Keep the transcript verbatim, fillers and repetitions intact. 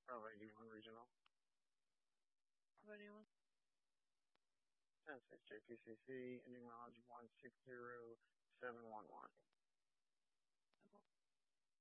Bravo eighty-one Regional. Bravo eighty-one. ten six J P C C, ending mileage one six zero seven one one.